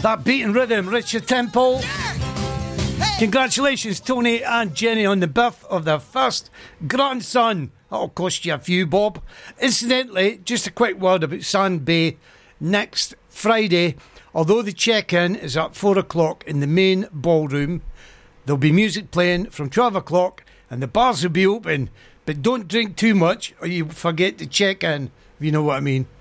That beating rhythm, Richard Temple. Congratulations, Tony and Jenny, on the birth of their first grandson. That'll cost you a few bob. Incidentally, just a quick word about Sand Bay. Next Friday, although the check-in is at 4 o'clock in the main ballroom, there'll be music playing from 12 o'clock and the bars will be open. But don't drink too much or you forget to check in, if you know what I mean.